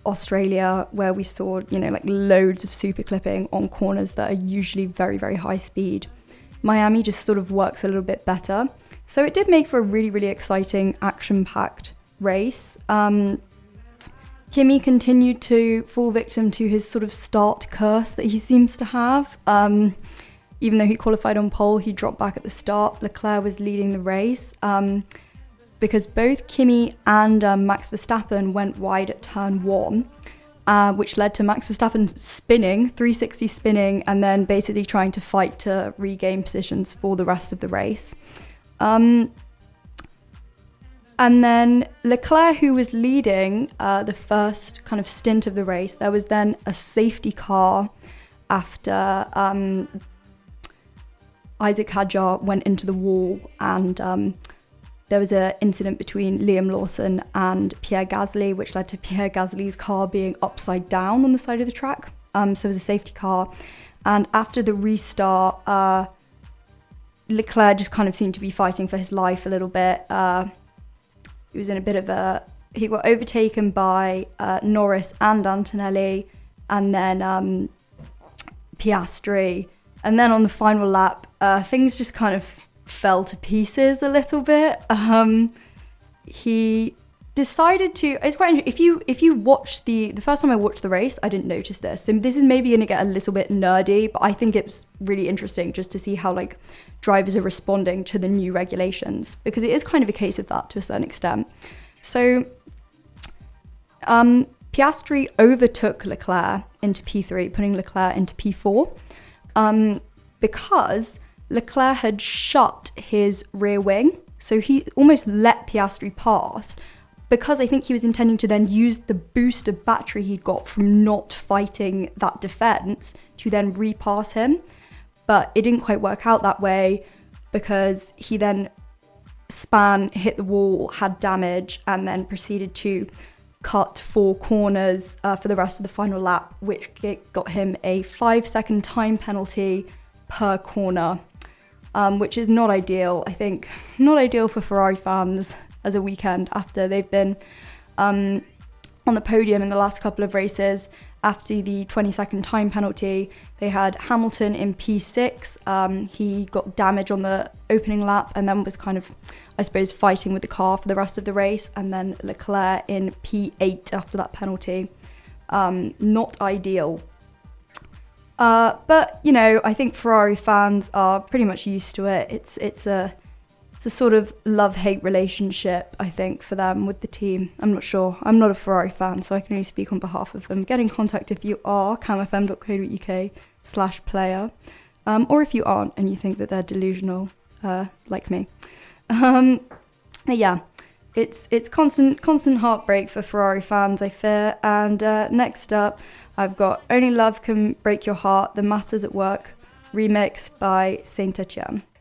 Australia, where we saw, like loads of super clipping on corners that are usually very, very high speed. Miami just sort of works a little bit better. So it did make for a really, really exciting, action-packed race. Kimi continued to fall victim to his sort of start curse that he seems to have. Even though he qualified on pole, he dropped back at the start. Leclerc was leading the race because both Kimi and Max Verstappen went wide at turn 1, which led to Max Verstappen spinning, 360 spinning, and then basically trying to fight to regain positions for the rest of the race. And then Leclerc, who was leading the first kind of stint of the race, there was then a safety car after Isaac Hadjar went into the wall, and there was an incident between Liam Lawson and Pierre Gasly, which led to Pierre Gasly's car being upside down on the side of the track. So it was a safety car. And after the restart, Leclerc just kind of seemed to be fighting for his life a little bit. He was in a bit of he got overtaken by Norris and Antonelli, and then Piastri. And then on the final lap, things just kind of fell to pieces a little bit. He decided to, it's quite interesting, if you watch the first time I watched the race, I didn't notice this. So this is maybe going to get a little bit nerdy, but I think it's really interesting just to see how like drivers are responding to the new regulations, because it is kind of a case of that to a certain extent. So Piastri overtook Leclerc into P3, putting Leclerc into P4, because Leclerc had shut his rear wing. So he almost let Piastri pass, because I think he was intending to then use the boost of battery he'd got from not fighting that defense to then repass him. But it didn't quite work out that way, because he then span, hit the wall, had damage, and then proceeded to cut 4 corners for the rest of the final lap, which got him a 5-second time penalty per corner, which is not ideal. I think not ideal for Ferrari fans as a weekend after they've been on the podium in the last couple of races. After the 20-second time penalty, they had Hamilton in P6. He got damage on the opening lap and then was kind of, I suppose, fighting with the car for the rest of the race. And then Leclerc in P8 after that penalty. Not ideal. But, I think Ferrari fans are pretty much used to it. It's a sort of love-hate relationship, I think, for them with the team. I'm not sure. I'm not a Ferrari fan, so I can only speak on behalf of them. Get in contact if you are, camfm.co.uk/player, or if you aren't and you think that they're delusional, like me. But yeah, it's constant heartbreak for Ferrari fans, I fear. And next up, I've got Only Love Can Break Your Heart, The Masters at Work remix by Saint Etienne.